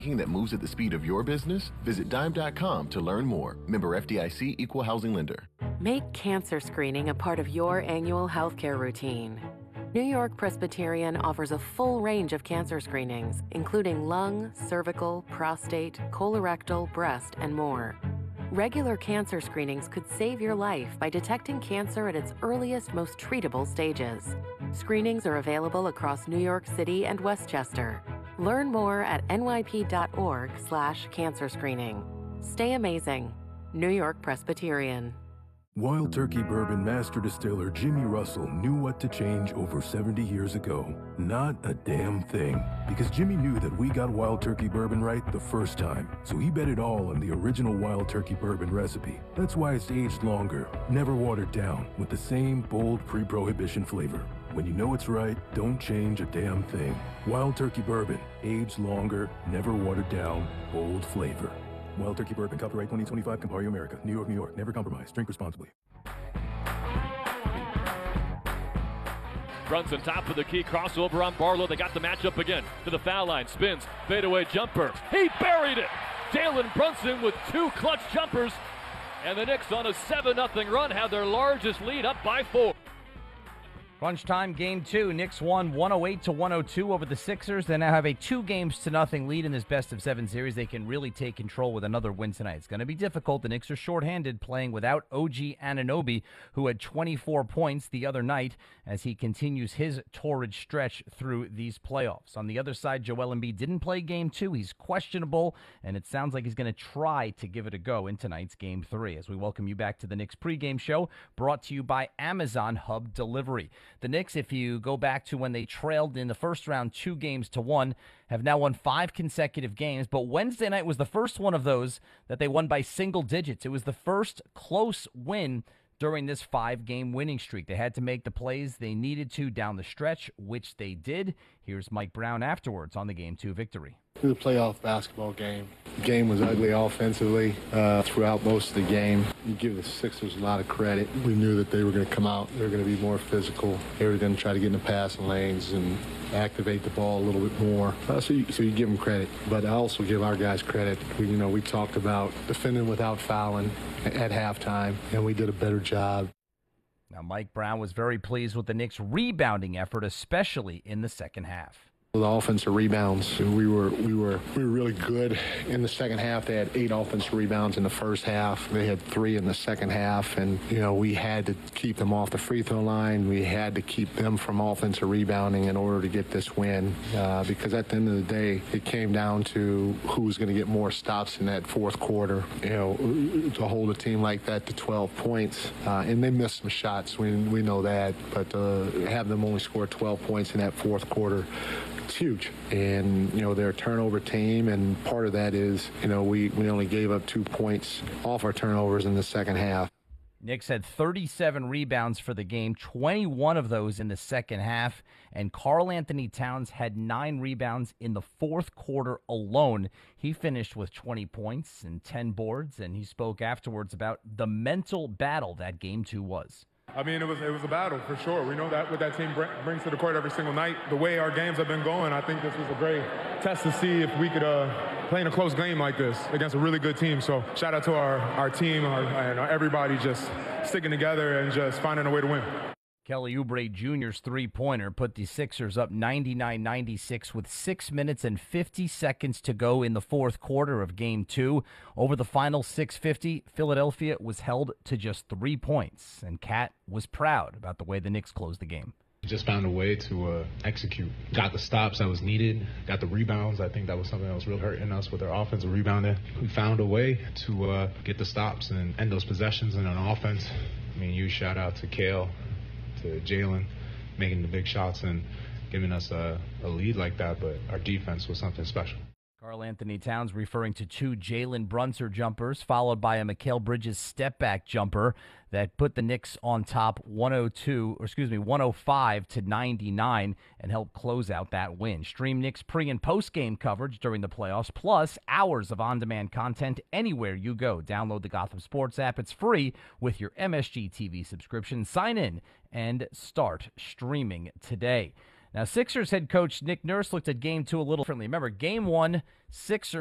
That moves at the speed of your business? Visit Dime.com to learn more. Member FDIC, Equal Housing Lender. Make cancer screening a part of your annual healthcare routine. New York Presbyterian offers a full range of cancer screenings, including lung, cervical, prostate, colorectal, breast, and more. Regular cancer screenings could save your life by detecting cancer at its earliest, most treatable stages. Screenings are available across New York City and Westchester. Learn more at nyp.org/cancer screening. Stay amazing. New York Presbyterian. Wild Turkey Bourbon master distiller Jimmy Russell knew what to change over 70 years ago. Not a damn thing. Because Jimmy knew that we got Wild Turkey Bourbon right the first time. So he bet it all on the original Wild Turkey Bourbon recipe. That's why it's aged longer, never watered down, with the same bold pre-prohibition flavor. When you know it's right, don't change a damn thing. Wild Turkey Bourbon, aged longer, never watered down, bold flavor. Wild Turkey Bourbon, copyright 2025, Campari America, New York, New York. Never compromise. Drink responsibly. Brunson top of the key, crossover on Barlow. They got the matchup again. To the foul line, spins, fadeaway jumper. He buried it! Jalen Brunson with 2 clutch jumpers. And the Knicks on a 7-0 run have their largest lead up by 4. Crunch time, game 2. Knicks won 108-102 over the Sixers. They now have a 2-0 lead in this best-of-7 series. They can really take control with another win tonight. It's going to be difficult. The Knicks are shorthanded, playing without OG Anunoby, who had 24 points the other night as he continues his torrid stretch through these playoffs. On the other side, Joel Embiid didn't play game 2. He's questionable, and it sounds like he's going to try to give it a go in tonight's game 3. As we welcome you back to the Knicks pregame show, brought to you by Amazon Hub Delivery. The Knicks, if you go back to when they trailed in the first round 2-1, have now won 5 consecutive games. But Wednesday night was the first one of those that they won by single digits. It was the first close win during this 5-game winning streak. They had to make the plays they needed to down the stretch, which they did. Here's Mike Brown afterwards on the Game 2 victory. It was a playoff basketball game. The game was ugly offensively throughout most of the game. You give the Sixers a lot of credit. We knew that they were going to come out. They were going to be more physical. They were going to try to get in the passing lanes and activate the ball a little bit more. So you give them credit. But I also give our guys credit. We talked about defending without fouling at halftime, and we did a better job. Now, Mike Brown was very pleased with the Knicks' rebounding effort, especially in the second half. The offensive rebounds, we were really good in the second half. They had 8 offensive rebounds in the first half. They had 3 in the second half, and we had to keep them off the free throw line. We had to keep them from offensive rebounding in order to get this win, because at the end of the day, it came down to who was going to get more stops in that fourth quarter. To hold a team like that to 12 points, and they missed some shots. We know that, but have them only score 12 points in that fourth quarter. It's huge. And, they're a turnover team, and part of that is, we only gave up 2 points off our turnovers in the second half. Knicks had 37 rebounds for the game, 21 of those in the second half, and Karl-Anthony Towns had 9 rebounds in the fourth quarter alone. He finished with 20 points and 10 boards, and he spoke afterwards about the mental battle that game 2 was. I mean, it was a battle for sure. We know that what that team brings to the court every single night. The way our games have been going, I think this was a great test to see if we could play in a close game like this against a really good team. So shout out to our team and everybody just sticking together and just finding a way to win. Kelly Oubre Jr.'s three-pointer put the Sixers up 99-96 with 6 minutes and 50 seconds to go in the fourth quarter of Game 2. Over the final 6:50, Philadelphia was held to just 3 points, and Cat was proud about the way the Knicks closed the game. Just found a way to execute. Got the stops that was needed, got the rebounds. I think that was something that was really hurting us with our offensive rebounding. We found a way to get the stops and end those possessions in an offense. I mean, huge shout out to Kale, to Jalen, making the big shots and giving us a lead like that, but our defense was something special. Karl-Anthony Towns referring to 2 Jalen Brunson jumpers, followed by a Mikal Bridges step-back jumper that put the Knicks on top 105-99 and helped close out that win. Stream Knicks pre- and post-game coverage during the playoffs, plus hours of on-demand content anywhere you go. Download the Gotham Sports app. It's free with your MSG TV subscription. Sign in and start streaming today. Now, Sixers head coach Nick Nurse looked at Game 2 a little differently. Remember, Game 1, Sixers